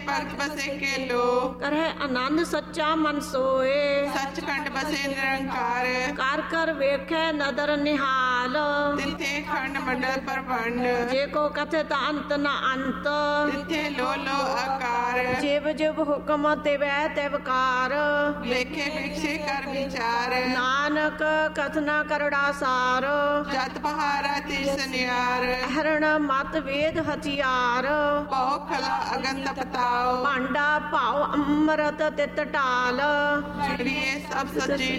भगत बसे के लो, करह आनंद सच्चा मन सोए, सचखंड बसे निरंकार, कर कर वेखे नदर निहाल, तिथे खंड मंडल परभंड, जे को कथित अंत न अंत, तिथे लो आकार, जिव जिव हुक्म तिवै तिवकार, लेखे भिक्षे कर विचार, नानक कथना करड़ा सार, जत पहारा तीस नियार, हरण मत वेद हथियार, बहु खला अगन तपताओ, भांडा भाव अमृत तित टाल, जुड़िए सब सच्ची